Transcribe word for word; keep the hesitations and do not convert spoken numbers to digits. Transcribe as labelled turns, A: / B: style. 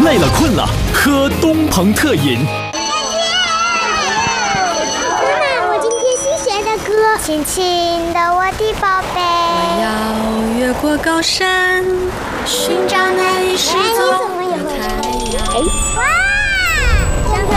A: 累了困了，喝东鹏特饮。
B: 妈妈，我今天新学的歌，轻轻的我的宝贝。
C: 我要越过高山，寻找那一失踪的太阳。
B: 哇！